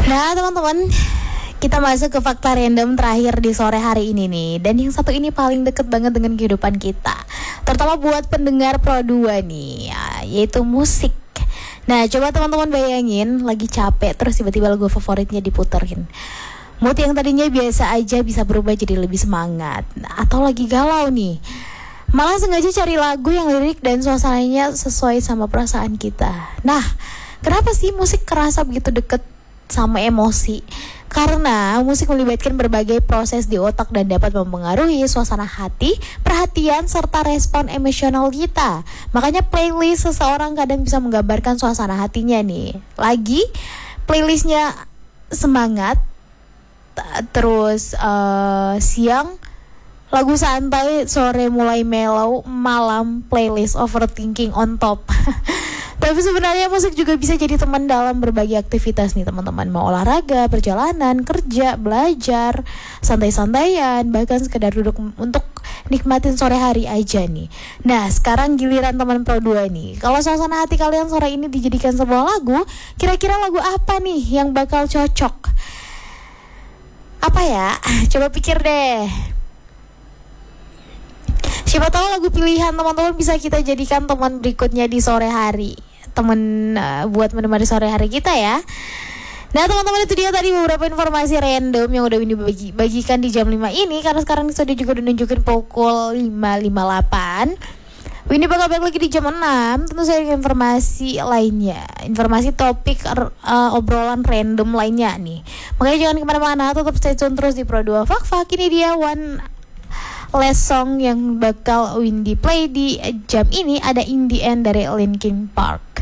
Nah teman-teman, kita masuk ke fakta random terakhir di sore hari ini nih. Dan yang satu ini paling deket banget dengan kehidupan kita, terutama buat pendengar Pro 2 nih ya, yaitu musik. Nah coba teman-teman bayangin, lagi capek terus tiba-tiba lagu favoritnya diputerin. Mood yang tadinya biasa aja bisa berubah jadi lebih semangat. Atau lagi galau nih, malah sengaja cari lagu yang lirik dan suasananya sesuai sama perasaan kita. Nah, kenapa sih musik kerasa begitu deket sama emosi? Karena musik melibatkan berbagai proses di otak dan dapat mempengaruhi suasana hati, perhatian, serta respon emosional kita. Makanya playlist seseorang kadang bisa menggambarkan suasana hatinya nih. Lagi playlistnya semangat, terus siang lagu santai, sore mulai mellow, malam playlist overthinking on top. Tapi sebenarnya musik juga bisa jadi teman dalam berbagai aktivitas nih teman-teman. Mau olahraga, perjalanan, kerja, belajar, santai-santaian, bahkan sekedar duduk untuk nikmatin sore hari aja nih. Nah sekarang giliran teman Pro 2 nih. Kalau suasana hati kalian sore ini dijadikan sebuah lagu, kira-kira lagu apa nih yang bakal cocok? Apa ya? Coba pikir deh. Siapa tahu lagu pilihan teman-teman bisa kita jadikan teman berikutnya di sore hari. Teman buat menemani sore hari kita ya. Nah teman-teman, itu dia tadi beberapa informasi random yang udah Windy bagikan di jam 5 ini. Karena sekarang sudah juga udah nunjukin pukul 5.58. Windy bakal balik lagi di jam 6. Tentu saja informasi lainnya, informasi topik obrolan random lainnya nih. Makanya jangan kemana-mana, tetap stay tune terus di Pro 2 Fak. Ini dia one last song yang bakal Windy play di jam ini, ada In The End dari Linkin Park.